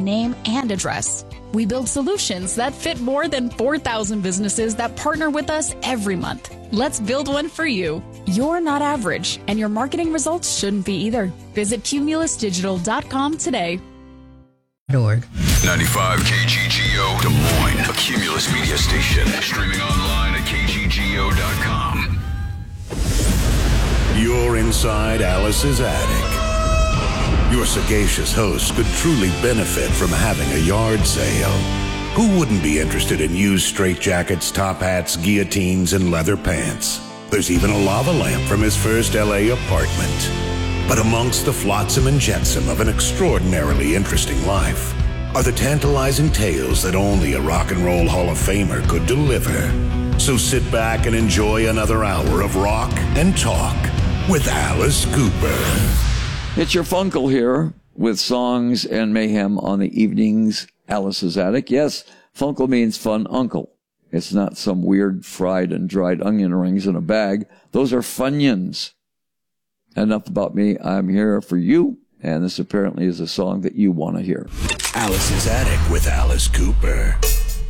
name and address. We build solutions that fit more than 4,000 businesses that partner with us every month. Let's build one for you. You're not average, and your marketing results shouldn't be either. Visit cumulusdigital.com today. .org. 95 KGGO Des Moines, a Cumulus media station. Streaming online at kggo.com. You're inside Alice's attic. Your sagacious host could truly benefit from having a yard sale. Who wouldn't be interested in used straitjackets, top hats, guillotines, and leather pants? There's even a lava lamp from his first LA apartment. But amongst the flotsam and jetsam of an extraordinarily interesting life are the tantalizing tales that only a rock and roll Hall of Famer could deliver. So sit back and enjoy another hour of rock and talk with Alice Cooper. It's your Funkle here with songs and mayhem on the evenings. Alice's Attic. Yes, Funkle means fun uncle. It's not some weird fried and dried onion rings in a bag. Those are Funyuns. Enough about me. I'm here for you, and this apparently is a song that you want to hear. Alice's Attic with Alice Cooper.